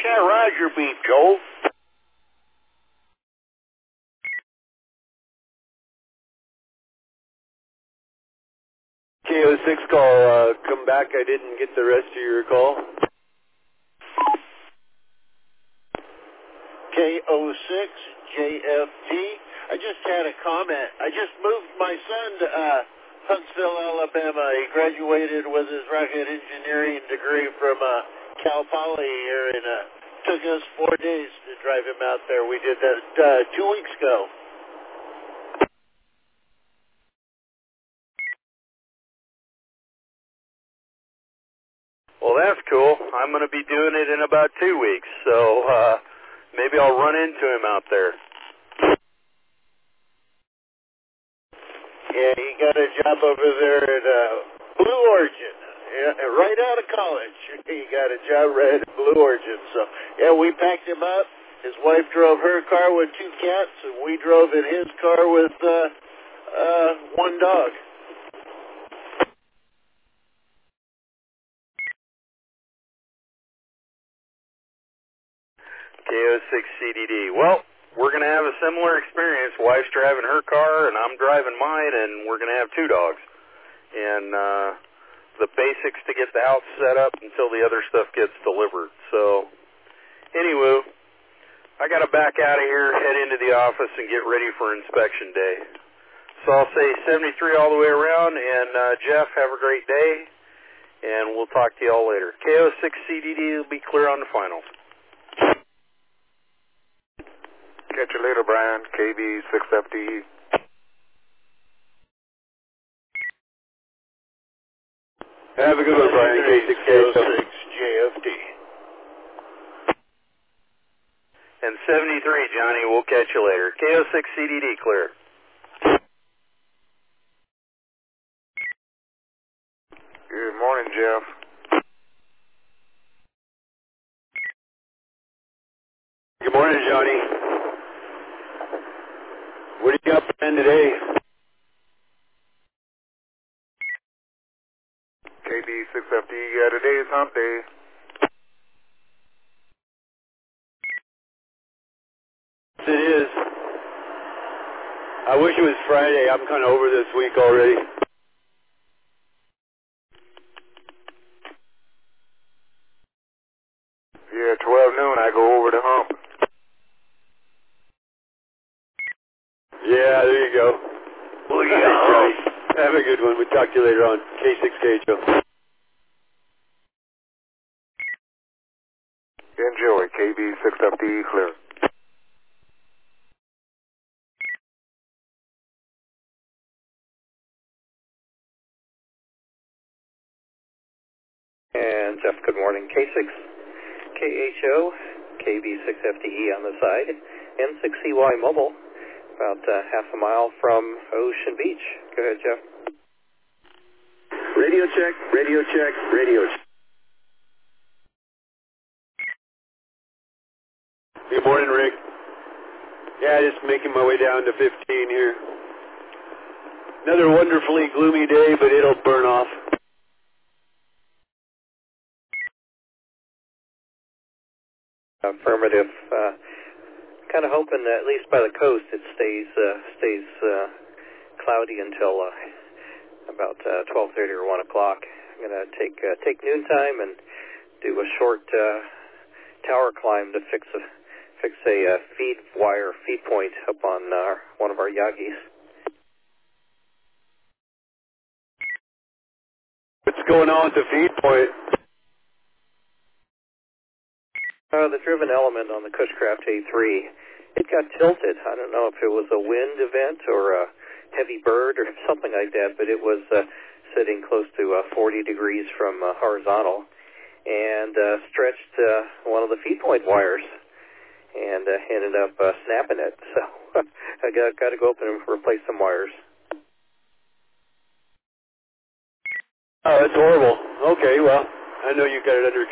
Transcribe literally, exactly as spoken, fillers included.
that Roger beep, Joel. K O six call, uh, come back. I didn't get the rest of your call. K O six, J F T. I just had a comment. I just moved my son to uh, Huntsville, Alabama. He graduated with his rocket engineering degree from uh, Cal Poly here, and uh, took us four days to drive him out there. We did that uh, two weeks ago. Well, that's cool. I'm going to be doing it in about two weeks, so uh, maybe I'll run into him out there. Yeah, he got a job over there at uh, Blue Origin, yeah, right out of college. He got a job right at Blue Origin. So, yeah, we packed him up. His wife drove her car with two cats, and we drove in his car with uh, uh, one dog. K O six C D D. Well, we're going to have a similar experience. Wife's driving her car, and I'm driving mine, and we're going to have two dogs. And uh, the basics to get the house set up until the other stuff gets delivered. So, anyway, I got to back out of here, head into the office, and get ready for inspection day. So I'll say seventy-three all the way around, and uh, Jeff, have a great day, and we'll talk to you all later. K O six C D D will be clear on the finals. Catch you later, Brian. K B six F D E. Have a good one, Brian. K six J F D. And seventy-three, Johnny, we'll catch you later. K O six C D D clear. Good morning, Jeff. Good morning, Johnny. What do you got planned today? K B six F D, yeah, today's hump day. It is. I wish it was Friday. I'm kind of over this week already. Yeah, twelve noon, I go over the hump. Yeah, there you go. Well, yeah. Have a good one. We'll talk to you later on. K six K H O. Enjoy. K B six F D clear. And Jeff, good morning. K six K H O, K B six F D E on the side, N six C Y mobile, about uh, half a mile from Ocean Beach. Go ahead, Jeff. Radio check, radio check, radio check. Good morning, Rick. Yeah, just making my way down to fifteen here. Another wonderfully gloomy day, but it'll burn off. Affirmative. Uh, kind of hoping that at least by the coast it stays uh, stays uh, cloudy until uh, about uh, twelve thirty or one o'clock. I'm going to take uh, take noontime and do a short uh, tower climb to fix a fix a uh, feed wire feed point up on uh, one of our Yagis. What's going on with the feed point? Uh, the driven element on the Cushcraft A three, it got tilted. I don't know if it was a wind event or a heavy bird or something like that, but it was uh, sitting close to uh, forty degrees from uh, horizontal and uh, stretched uh, one of the feed point wires and uh, ended up uh, snapping it. So I got, got to go up and replace some wires. Oh, that's horrible. Okay, well, I know you got it under